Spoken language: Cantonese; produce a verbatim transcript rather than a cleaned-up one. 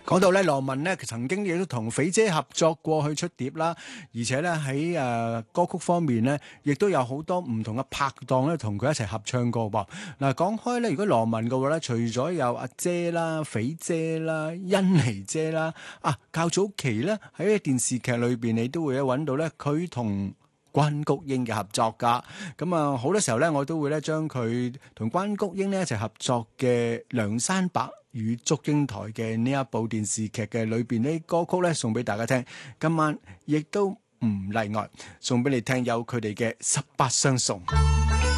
講到咧，羅文咧曾經亦都同肥姐合作過去出碟啦，而且咧喺誒歌曲方面咧，亦都有好多唔同嘅拍檔咧同佢一齊合唱過噃。嗱，講開咧，如果羅文嘅話咧，除咗有阿姐啦、肥姐啦、欣妮姐啦，啊較早期咧喺電視劇裏邊，你都會咧揾到咧佢同關菊英嘅合作噶。咁啊好多時候咧，我都會咧將佢同關菊英呢一齊合作嘅《梁山伯與祝英台》嘅呢一部電視劇嘅裏邊呢歌曲咧送俾大家聽。今晚亦都唔例外，送俾你聽有佢哋嘅十八相送。